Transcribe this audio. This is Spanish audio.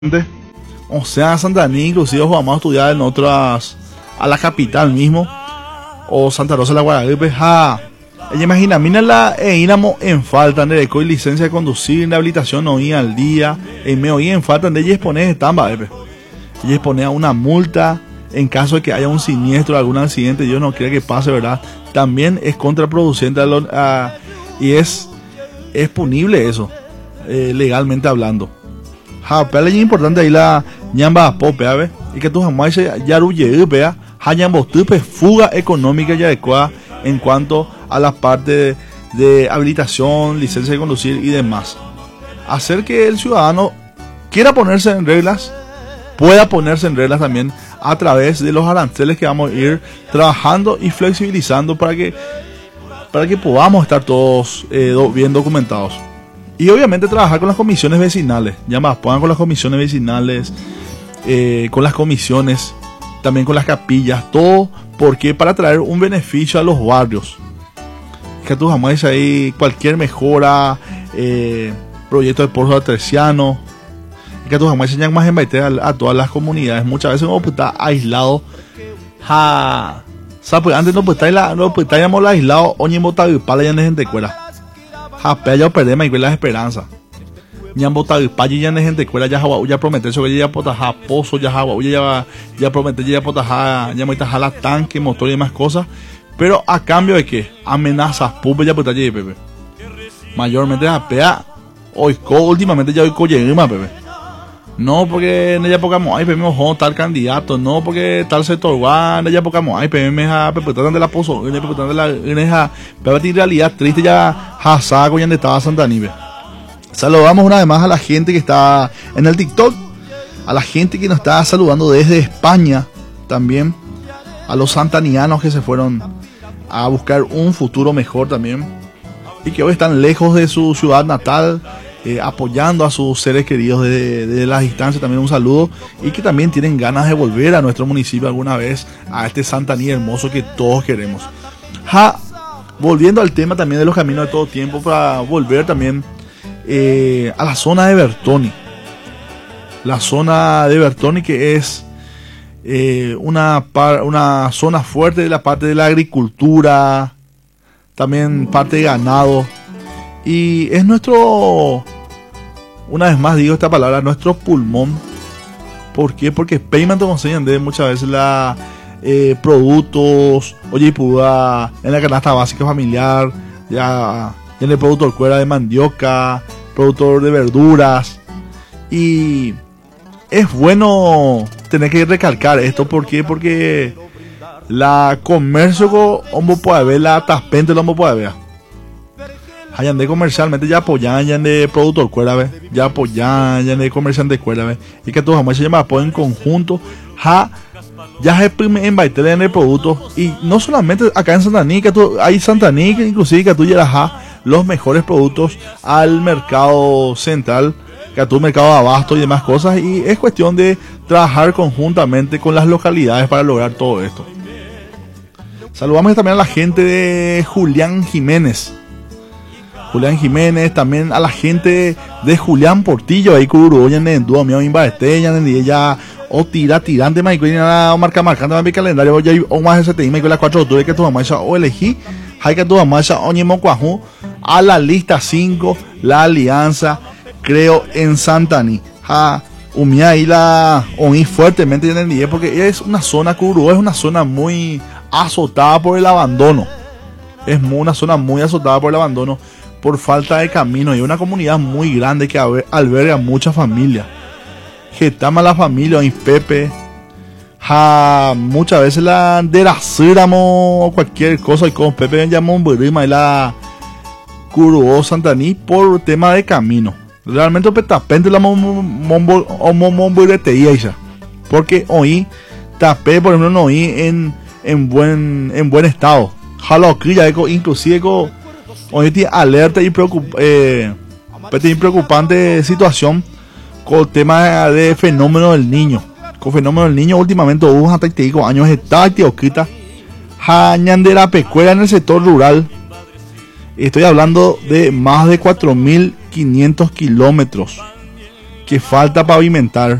O sea, Santa Ana, inclusive vamos a estudiar en otras, a la capital mismo, o Santa Rosa de la Guadalupe, ella imagina, mira la íbamos en falta de y licencia de conducir, en habilitación no iba al día, me oí en falta de ella exponer estamba, ella exponer a una multa en caso de que haya un siniestro, algún accidente, yo no quiero que pase, ¿verdad? También es contraproducente y es punible eso, legalmente hablando. Pero es importante ahí la ñamba pope, y que tú jamás ya ruye, vea, hayan bostupe fuga económica y adecuada en cuanto a la parte de habilitación, licencia de conducir y demás. Hacer que el ciudadano quiera ponerse en reglas, pueda ponerse en reglas también a través de los aranceles que vamos a ir trabajando y flexibilizando para que podamos estar todos bien documentados. Y obviamente trabajar con las comisiones vecinales, ya más, puedan con las comisiones vecinales, con las comisiones, también con las capillas, todo, porque para traer un beneficio a los barrios. Que tú jamás ahí cualquier mejora, proyecto de pozo artesiano, que tú jamás se más en a todas las comunidades. Muchas veces uno está aislado, antes no estábamos aislados, oye, para ya no gente cuera. Ya perdemos y las esperanzas. Ya han votado y ya no gente cuera, ya promete eso que ya potaja pozo, ya promete ya potaja, ya moita jala tanque, motor y demás cosas. Pero a cambio de que amenazas públicas ya potaja y pepe. Mayormente a pea hoy últimamente ya hoy coyerima pepe. No porque en ella pocamos hay mejor tal candidato, no porque tal sector en ella pocamos hay a perpetuar de la pozo, en de la eneja, pero en realidad triste ya hasaco ya estaba Santa Nive. Saludamos una vez más a la gente que está en el TikTok, a la gente que nos está saludando desde España también, a los santanianos que se fueron a buscar un futuro mejor también y que hoy están lejos de su ciudad natal, apoyando a sus seres queridos de las distancias. También un saludo, y que también tienen ganas de volver a nuestro municipio alguna vez, a este Santaní hermoso que todos queremos. Volviendo al tema también de los caminos de todo tiempo, para volver también a la zona de Bertoni. La zona de Bertoni, que es una zona fuerte de la parte de la agricultura, también parte de ganado, y es nuestro, una vez más digo esta palabra, nuestro pulmón. ¿Por qué? Porque Payment nos enseñan de muchas veces la productos, oye, puda en la canasta básica familiar, ya en el productor cuera de mandioca, productor de verduras, y es bueno tener que recalcar esto. ¿Por qué? Porque la comercio como puede ver, la taspente lo puede ver. Hayan de comercialmente ya apoyan, ya de productor cuera, ya apoyan, ya de comerciante cuera, y que todos jamás se llama apoyo en conjunto, ya se en baitel en el producto. Y no solamente acá en Santaní, que hay Santaní que inclusive que tú llegas los mejores productos al mercado central, que a tu mercado de abasto y demás cosas, y es cuestión de trabajar conjuntamente con las localidades para lograr todo esto. Saludamos también a la gente de Julián Jiménez, también a la gente de Julián Portillo, ahí Cururo, ya en Dúo, mío, Inbaesteña, en ella, o tirante, Maico, y nada, marcando mi calendario, ya hay o más ese tema, y con las 4 de octubre que tu mamá o elegí, hay que tu mamá oñe mocuajú, a la lista 5, la alianza, creo, en Santaní. Umia ahí la oí fuertemente en el día, porque es una zona, Cururo, es una zona muy azotada por el abandono. Es una zona muy azotada por el abandono, por falta de camino, y una comunidad muy grande que alberga muchas familias. Getama la familia, y Pepe, muchas veces la de la Círamo o cualquier cosa, y con Pepe llamó un burima y la Curó Santaní por tema de camino. Realmente petapente la mombureteía, porque hoy tapé, por ejemplo, no oí en buen estado. Inclusive hoy tiene alerta y preocupante situación con el tema de fenómeno del niño. Con fenómeno del niño últimamente hubo hasta 35 años está escrita de la pecuera en el sector rural. Estoy hablando de más de 4.500 kilómetros que falta pavimentar